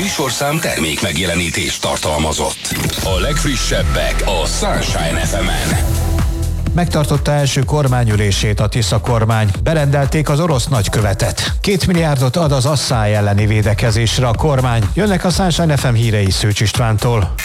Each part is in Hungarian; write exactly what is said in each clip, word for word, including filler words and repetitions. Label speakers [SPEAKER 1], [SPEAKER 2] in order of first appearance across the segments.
[SPEAKER 1] műsorszám termék megjelenítést tartalmazott. A legfrissebbek a Sunshine ef emen.
[SPEAKER 2] Megtartotta első kormányülését a Tisza kormány. Berendelték az orosz nagykövetet. Két milliárdot ad az asszály elleni védekezésre a kormány. Jönnek a Sunshine ef em hírei Szőcs Istvántól.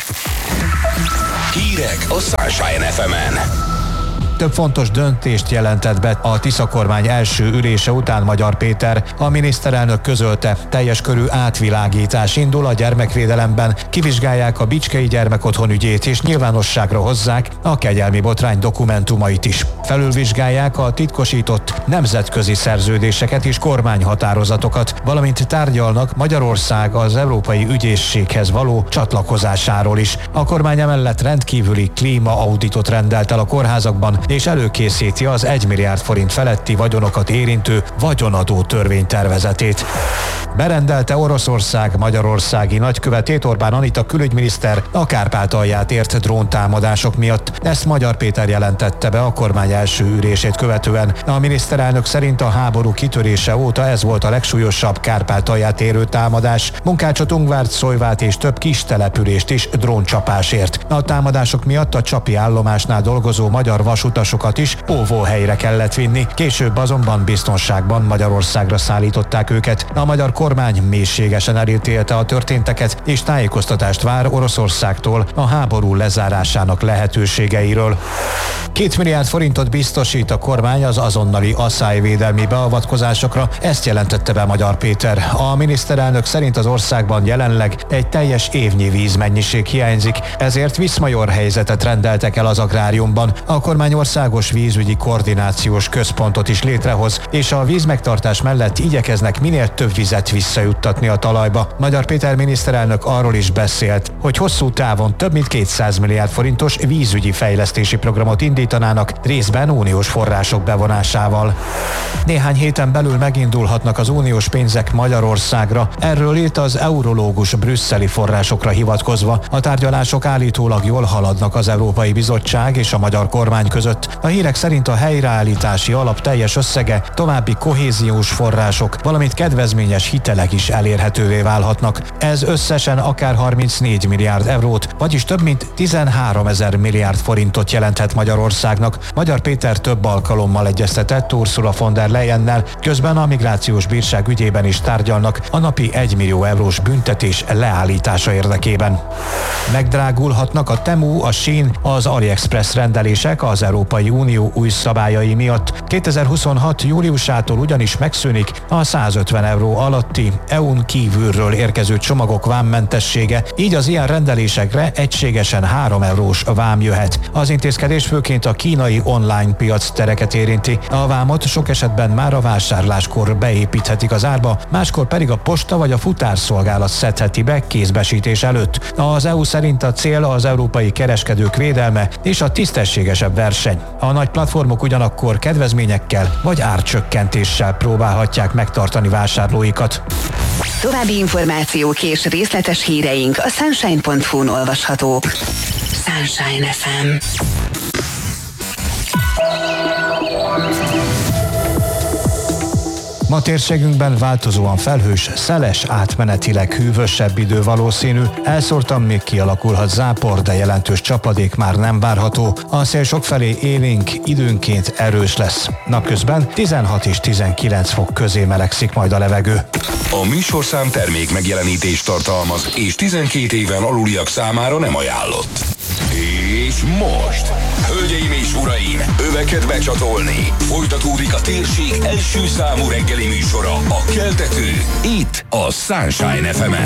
[SPEAKER 1] Hírek a Sunshine ef emen.
[SPEAKER 2] Több fontos döntést jelentett be a Tisza kormány első ülése után Magyar Péter. A miniszterelnök közölte, teljes körű átvilágítás indul a gyermekvédelemben, kivizsgálják a Bicskei Gyermekotthon ügyét és nyilvánosságra hozzák a kegyelmi botrány dokumentumait is. Felülvizsgálják a titkosított nemzetközi szerződéseket és kormányhatározatokat, valamint tárgyalnak Magyarország az Európai Ügyészséghez való csatlakozásáról is. A kormány emellett rendkívüli klímaauditot rendelt el a kórházakban, és előkészíti az egy milliárd forint feletti vagyonokat érintő vagyonadó törvénytervezetét. Berendelte Oroszország magyarországi nagykövetét Orbán Anita külügyminiszter a Kárpátalját ért dróntámadások miatt. Ezt Magyar Péter jelentette be a kormány első ülését követően. A miniszterelnök szerint a háború kitörése óta ez volt a legsúlyosabb Kárpátalját érő támadás. Munkácsot, Ungvárt, Szojvát és több kis települést is dróncsapásért. A támadások miatt a csapi állomásnál dolgozó magyar vasutasokat is óvóhelyre kellett vinni. Később azonban biztonságban Magyarországra szállították őket. A magyar kormány mélységesen elítélte a történteket, és tájékoztatást vár Oroszországtól a háború lezárásának lehetőségeiről. Két milliárd forintot biztosít a kormány az azonnali asszályvédelmi beavatkozásokra, ezt jelentette be Magyar Péter. A miniszterelnök szerint az országban jelenleg egy teljes évnyi vízmennyiség hiányzik, ezért viszmajor helyzetet rendeltek el az agráriumban. A kormány országos vízügyi koordinációs központot is létrehoz, és a vízmegtartás mellett igyekeznek minél több vizet visszajuttatni a talajba. Magyar Péter miniszterelnök arról is beszélt, hogy hosszú távon több mint kétszáz milliárd forintos vízügyi fejlesztési programot indítanának, részben uniós források bevonásával. Néhány héten belül megindulhatnak az uniós pénzek Magyarországra. Erről írt az Eurológus brüsszeli forrásokra hivatkozva. A tárgyalások állítólag jól haladnak az Európai Bizottság és a magyar kormány között. A hírek szerint a helyreállítási alap teljes összege, további kohéziós források, valamint kedvezményes hitelek is elérhetővé válhatnak. Ez összesen akár harmincnégy milliárd eurót, vagyis több mint tizenháromezer milliárd forintot jelenthet Magyarországnak. Magyar Péter több alkalommal egyeztetett Ursula von der Leyennel, közben a migrációs bírság ügyében is tárgyalnak a napi egy millió eurós büntetés leállítása érdekében. Megdrágulhatnak a Temu, a Shein, az AliExpress rendelések az Európai Unió új szabályai miatt. kétezer-huszonhat júliusától ugyanis megszűnik a százötven euró alatti é u-n kívülről érkező csomagok vámmentessége, így az ilyen rendelésekre egységesen három eurós vám jöhet. Az intézkedés főként a kínai online piac tereket érinti. A vámot sok esetben már a vásárláskor beépíthetik az árba, máskor pedig a posta vagy a futárszolgálat szedheti be kézbesítés előtt. Az é u szerint a cél az európai kereskedők védelme és a tisztességesebb verseny. A nagy platformok ugyanakkor kedvezményekkel vagy árcsökkentéssel próbálhatják megtartani vásárlóikat.
[SPEAKER 3] További információk és részletes híreink a sunshine pont hu-n olvashatók. Sunshine ef em.
[SPEAKER 2] Ma térségünkben változóan felhős, szeles, átmenetileg hűvösebb idő valószínű. Elszórtan még kialakulhat zápor, de jelentős csapadék már nem várható. A szél sokfelé élénk, időnként erős lesz. Napközben tizenhat és tizenkilenc fok közé melegszik majd a levegő.
[SPEAKER 1] A műsorszám termék megjelenítést tartalmaz, és tizenkét éven aluliak számára nem ajánlott. És most, hölgyeim és uraim, öveket becsatolni. Folytatódik a térség első számú reggeli műsora, a Keltető, itt a Sunshine ef emen.